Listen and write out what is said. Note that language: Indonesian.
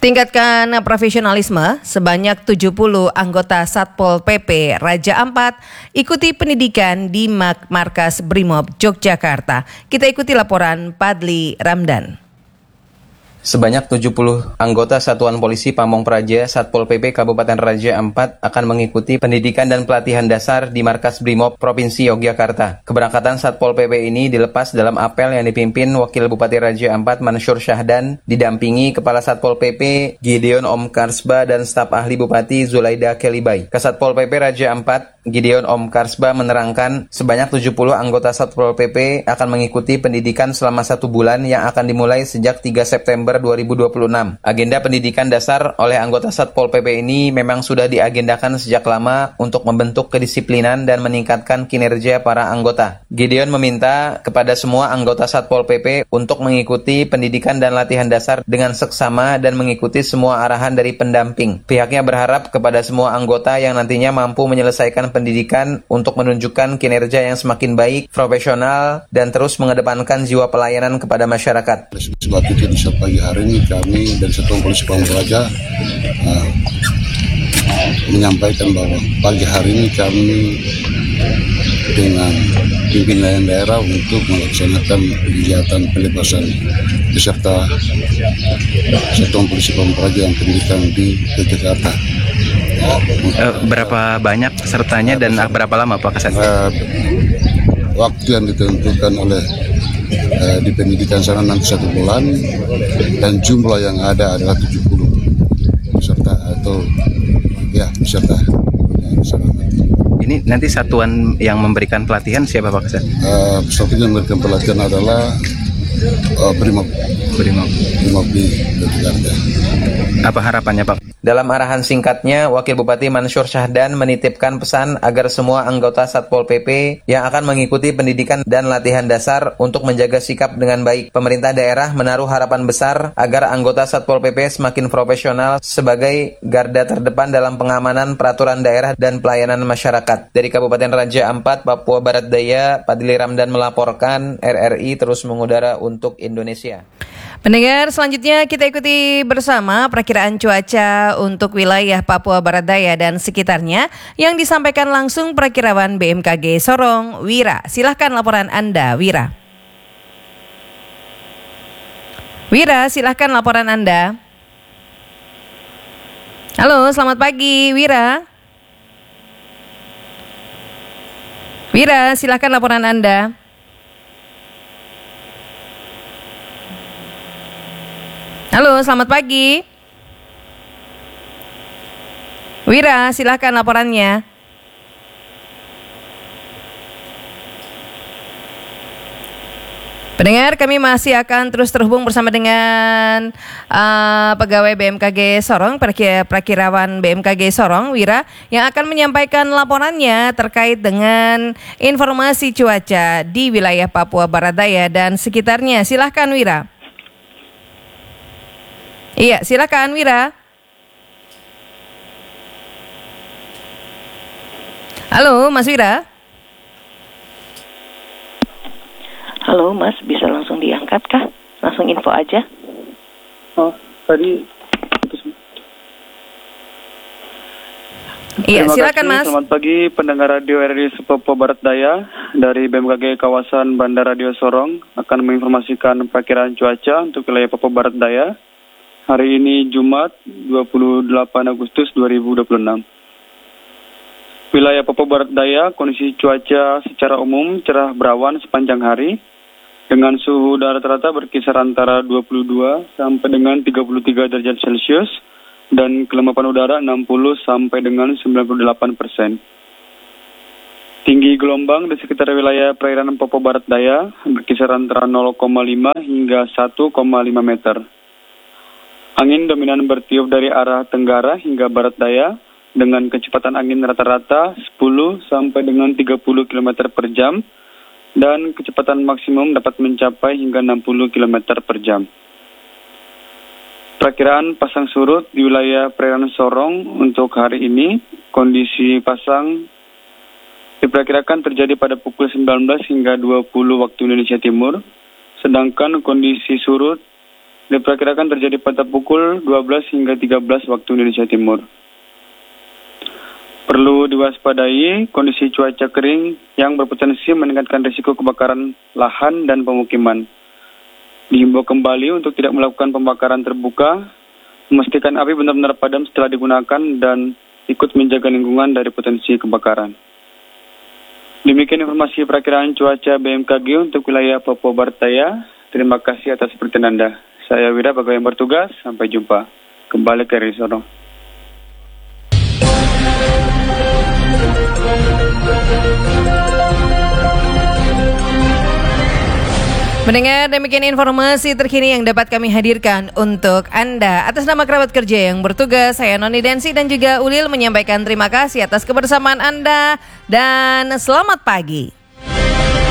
Tingkatkan profesionalisme, sebanyak 70 anggota Satpol PP Raja Ampat ikuti pendidikan di Markas Brimob Yogyakarta. Kita ikuti laporan Padli Ramdan. Sebanyak 70 anggota Satuan Polisi Pamong Praja Satpol PP Kabupaten Raja Ampat akan mengikuti pendidikan dan pelatihan dasar di Markas Brimob Provinsi Yogyakarta. Keberangkatan Satpol PP ini dilepas dalam apel yang dipimpin Wakil Bupati Raja Ampat Mansur Syahdan, didampingi Kepala Satpol PP Gideon Omkarsba dan staf ahli Bupati Zulaida Kelibay. Kasatpol PP Raja Ampat Gideon Omkarsba menerangkan sebanyak 70 anggota Satpol PP akan mengikuti pendidikan selama 1 bulan yang akan dimulai sejak 3 September 2026. Agenda pendidikan dasar oleh anggota Satpol PP ini memang sudah diagendakan sejak lama untuk membentuk kedisiplinan dan meningkatkan kinerja para anggota. Gideon meminta kepada semua anggota Satpol PP untuk mengikuti pendidikan dan latihan dasar dengan seksama dan mengikuti semua arahan dari pendamping. Pihaknya berharap kepada semua anggota yang nantinya mampu menyelesaikan pendidikan untuk menunjukkan kinerja yang semakin baik, profesional, dan terus mengedepankan jiwa pelayanan kepada masyarakat. Sebab itu di pagi hari ini kami dari Satuan Polisi Pamong Praja menyampaikan bahwa pagi hari ini kami dengan pimpinan daerah untuk melaksanakan kegiatan pelepasan peserta Satuan Polisi Pamong Praja yang pendidikan di Yogyakarta. Berapa banyak pesertanya dan berapa lama Pak Kasat? Waktu yang ditentukan oleh di pendidikan sana nanti 1 bulan dan jumlah yang ada adalah 70 peserta atau peserta. Ini nanti satuan yang memberikan pelatihan siapa Pak Kasat? Satuan yang memberikan pelatihan adalah Brimob di Yogyakarta. Apa harapannya Pak? Dalam arahan singkatnya, Wakil Bupati Mansur Syahdan menitipkan pesan agar semua anggota Satpol PP yang akan mengikuti pendidikan dan latihan dasar untuk menjaga sikap dengan baik. Pemerintah daerah menaruh harapan besar agar anggota Satpol PP semakin profesional sebagai garda terdepan dalam pengamanan peraturan daerah dan pelayanan masyarakat. Dari Kabupaten Raja Ampat, Papua Barat Daya, Padli Ramdan melaporkan, RRI terus mengudara untuk Indonesia. Pendengar, selanjutnya kita ikuti bersama perakiraan cuaca untuk wilayah Papua Barat Daya dan sekitarnya yang disampaikan langsung perakirawan BMKG Sorong, Wira. Silahkan laporan Anda, Wira. Wira, silahkan laporan Anda. Halo, selamat pagi, Wira. Wira, silahkan laporan Anda. Halo, selamat pagi. Wira, silakan laporannya. Pendengar, kami masih akan terus terhubung bersama dengan pegawai BMKG Sorong, perakirawan BMKG Sorong, Wira, yang akan menyampaikan laporannya terkait dengan informasi cuaca di wilayah Papua Barat Daya dan sekitarnya. Silahkan, Wira. Iya, silakan Wira. Halo, Mas Wira. Halo, Mas, bisa langsung diangkat kah? Langsung info aja. Tadi. Iya, silakan Mas. Selamat pagi pendengar radio RRI Papua Barat Daya. Dari BMKG kawasan Bandar Radio Sorong akan menginformasikan perkiraan cuaca untuk wilayah Papua Barat Daya. Hari ini Jumat 28 Agustus 2026. Wilayah Papua Barat Daya, kondisi cuaca secara umum cerah berawan sepanjang hari dengan suhu udara rata-rata berkisar antara 22 sampai dengan 33 derajat Celcius dan kelembapan udara 60 sampai dengan 98%. Tinggi gelombang di sekitar wilayah perairan Papua Barat Daya berkisar antara 0,5 hingga 1,5 meter. Angin dominan bertiup dari arah tenggara hingga barat daya dengan kecepatan angin rata-rata 10 sampai dengan 30 km per jam dan kecepatan maksimum dapat mencapai hingga 60 km per jam. Perakiraan pasang surut di wilayah perairan Sorong untuk hari ini, kondisi pasang diperkirakan terjadi pada pukul 19 hingga 20 waktu Indonesia Timur, sedangkan kondisi surut diperkirakan terjadi pada pukul 12 hingga 13 waktu Indonesia Timur. Perlu diwaspadai kondisi cuaca kering yang berpotensi meningkatkan risiko kebakaran lahan dan pemukiman. Dihimbau kembali untuk tidak melakukan pembakaran terbuka, memastikan api benar-benar padam setelah digunakan dan ikut menjaga lingkungan dari potensi kebakaran. Demikian informasi perakiraan cuaca BMKG untuk wilayah Papua Barat Daya. Terima kasih atas perhatian Anda. Saya Wira, pegawai yang bertugas. Sampai jumpa. Kembali ke RRI Sorong. Mendengar demikian informasi terkini yang dapat kami hadirkan untuk Anda. Atas nama kerabat kerja yang bertugas, saya Noni Densi dan juga Ulil menyampaikan terima kasih atas kebersamaan Anda dan selamat pagi.